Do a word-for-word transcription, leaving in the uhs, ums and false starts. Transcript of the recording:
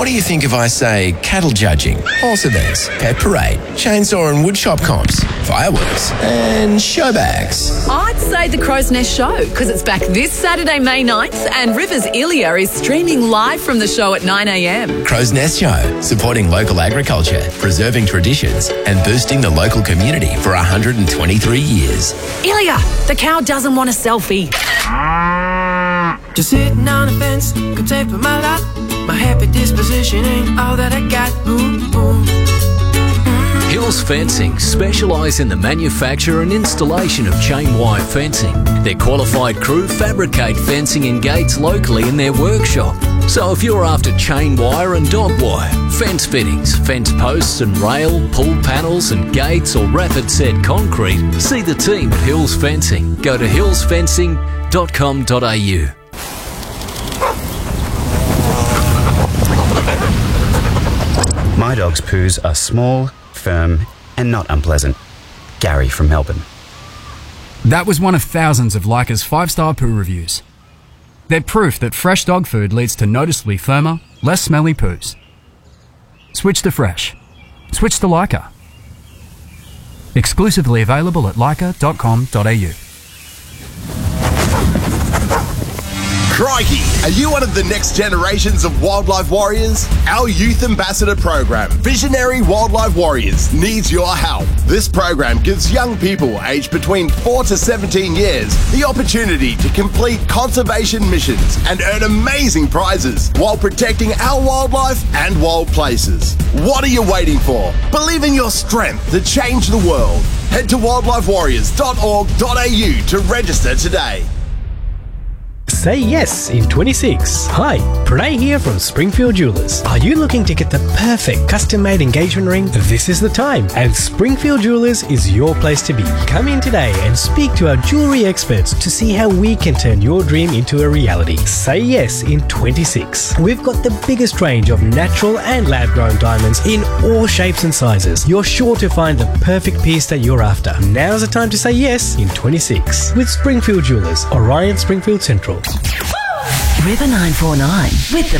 do you think if I say cattle judging, horse events, pet parade, chainsaw and woodshop comps, fireworks, and show bags? I'd say the Crow's Nest Show, because it's back this Saturday, May ninth, and Rivers Ilia is streaming live from the show at nine a m. Crow's Nest Show, supporting local agriculture, preserving traditions, and boosting the local community for one hundred twenty-three years. Ilia, the cow doesn't want a selfie. Just sitting on the fence, content with my lot. My happy disposition ain't all that I got. Ooh, ooh. Hills Fencing specialise in the manufacture and installation of chain wire fencing. Their qualified crew fabricate fencing and gates locally in their workshop. So if you're after chain wire and dog wire, fence fittings, fence posts and rail, pull panels and gates or rapid set concrete, see the team at Hills Fencing. Go to hills fencing dot com dot a u. My dog's poos are small, firm, and not unpleasant. Gary from Melbourne. That was one of thousands of Leica's five-star poo reviews. They're proof that fresh dog food leads to noticeably firmer, less smelly poos. Switch to fresh. Switch to Leica. Exclusively available at leica dot com dot a u. Crikey! Are you one of the next generations of wildlife warriors? Our Youth Ambassador program, Visionary Wildlife Warriors, needs your help. This program gives young people aged between four to seventeen years the opportunity to complete conservation missions and earn amazing prizes while protecting our wildlife and wild places. What are you waiting for? Believe in your strength to change the world. Head to wildlife warriors dot org dot a u to register today. Say yes in twenty-six. Hi, Pranay here from Springfield Jewelers. Are you looking to get the perfect custom-made engagement ring? This is the time, and Springfield Jewelers is your place to be. Come in today and speak to our jewelry experts to see how we can turn your dream into a reality. Say yes in twenty-six. We've got the biggest range of natural and lab-grown diamonds in all shapes and sizes. You're sure to find the perfect piece that you're after. Now's the time to say yes in twenty-six with Springfield Jewelers, Orion Springfield Central. River nine four nine with the